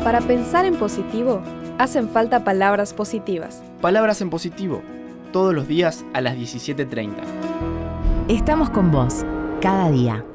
Para pensar en positivo, hacen falta palabras positivas. Palabras en positivo, todos los días a las 17:30. Estamos con vos, cada día.